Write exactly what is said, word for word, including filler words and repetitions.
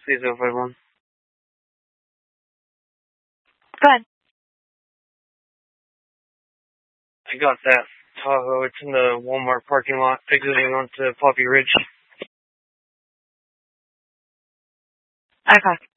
three zero five one. Go ahead. I got that Tahoe. It's in the Walmart parking lot, exiting onto Poppy Ridge. Okay.